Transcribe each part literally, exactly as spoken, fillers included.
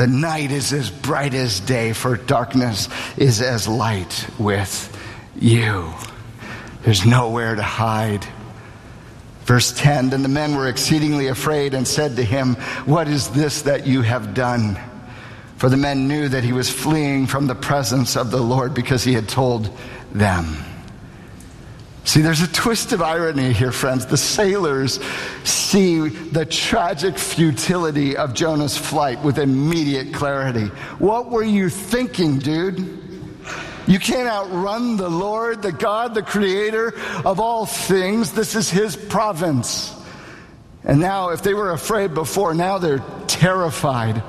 The night is as bright as day, for darkness is as light with you. There's nowhere to hide. Verse ten, then the men were exceedingly afraid and said to him, what is this that you have done? For the men knew that he was fleeing from the presence of the Lord because he had told them. See, there's a twist of irony here, friends. The sailors see the tragic futility of Jonah's flight with immediate clarity. What were you thinking, dude? You can't outrun the Lord, the God, the creator of all things. This is his province. And now, if they were afraid before, now they're terrified.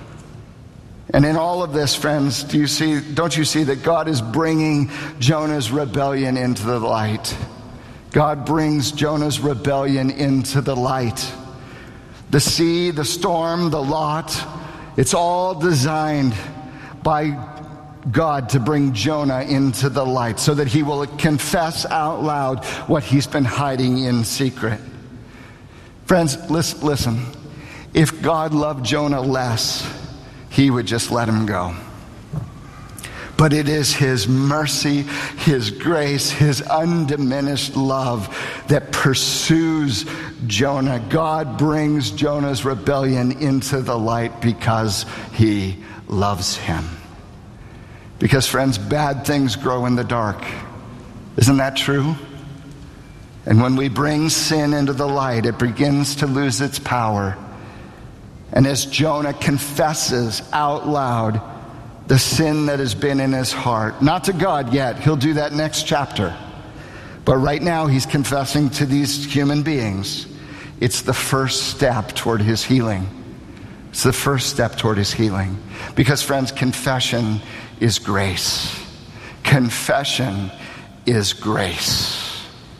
And in all of this, friends, do you see, don't you see that God is bringing Jonah's rebellion into the light? God brings Jonah's rebellion into the light. The sea, the storm, the lot, it's all designed by God to bring Jonah into the light so that he will confess out loud what he's been hiding in secret. Friends, listen, listen. If God loved Jonah less, he would just let him go. But it is his mercy, his grace, his undiminished love that pursues Jonah. God brings Jonah's rebellion into the light because he loves him. Because, friends, bad things grow in the dark. Isn't that true? And when we bring sin into the light, it begins to lose its power. And as Jonah confesses out loud the sin that has been in his heart, not to God yet, he'll do that next chapter. But right now he's confessing to these human beings. It's the first step toward his healing. It's the first step toward his healing. Because, friends, confession is grace. Confession is grace.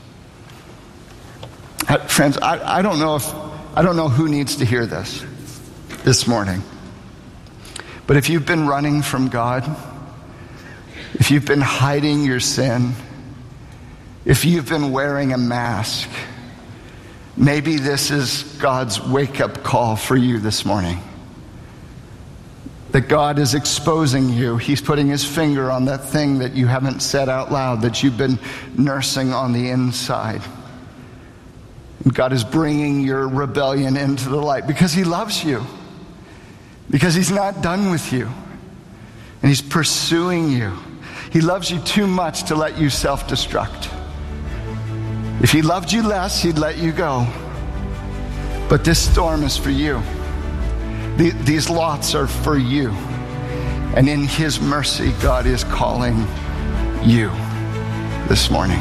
Uh, friends, I, I don't know if I don't know who needs to hear this this morning. But if you've been running from God, if you've been hiding your sin, if you've been wearing a mask, maybe this is God's wake-up call for you this morning. That God is exposing you. He's putting his finger on that thing that you haven't said out loud, that you've been nursing on the inside. And God is bringing your rebellion into the light because he loves you. Because he's not done with you. And he's pursuing you. He loves you too much to let you self-destruct. If he loved you less, he'd let you go. But this storm is for you. The, these lots are for you. And in his mercy, God is calling you this morning.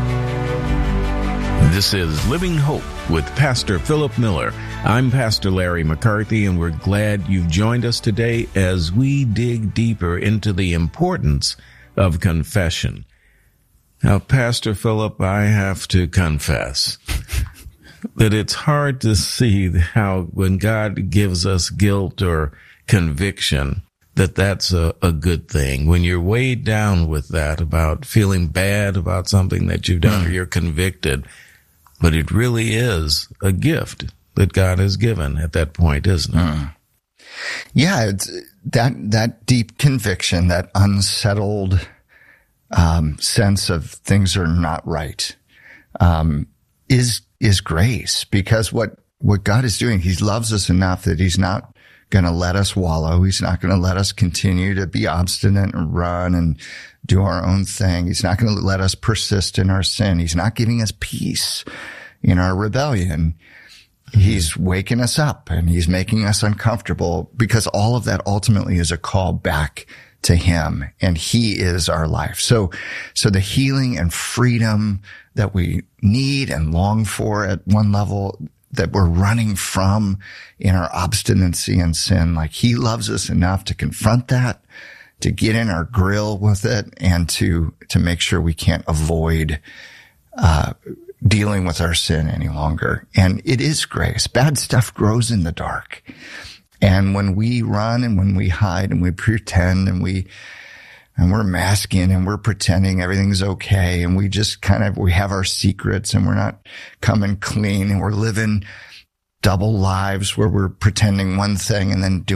This is Living Hope with Pastor Philip Miller. I'm Pastor Larry McCarthy, and we're glad you've joined us today as we dig deeper into the importance of confession. Now, Pastor Philip, I have to confess that it's hard to see how when God gives us guilt or conviction, that that's a, a good thing. When you're weighed down with that about feeling bad about something that you've done or you're convicted, but it really is a gift that God has given at that point, isn't it? Mm. Yeah, it's that that deep conviction, that unsettled um, sense of things are not right, um, is is grace. Because what what God is doing, he loves us enough that he's not going to let us wallow. He's not going to let us continue to be obstinate and run and do our own thing. He's not going to let us persist in our sin. He's not giving us peace in our rebellion. He's waking us up and he's making us uncomfortable, because all of that ultimately is a call back to him, and he is our life. So, so the healing and freedom that we need and long for at one level, that we're running from in our obstinacy and sin, like he loves us enough to confront that, to get in our grill with it, and to, to make sure we can't avoid, uh, dealing with our sin any longer. And it is grace. Bad stuff grows in the dark. And when we run and when we hide and we pretend and we, and we're masking and we're pretending everything's okay, and we just kind of, we have our secrets and we're not coming clean, and we're living double lives where we're pretending one thing and then doing